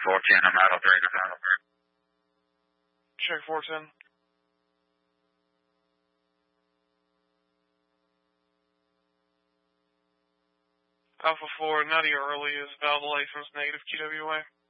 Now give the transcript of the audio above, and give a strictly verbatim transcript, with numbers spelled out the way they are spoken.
four ten, I'm out of break. I'm out of break. Check four ten. Alpha four, Nadia early is valve license negative Q W A.